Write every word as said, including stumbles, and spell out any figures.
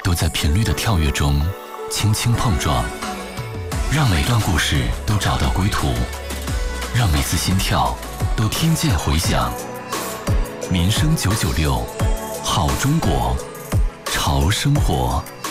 都在频率的跳跃中轻轻碰撞，让每段故事都找到归途，让每次心跳都听见回响。民生九九六，好中国，潮生活。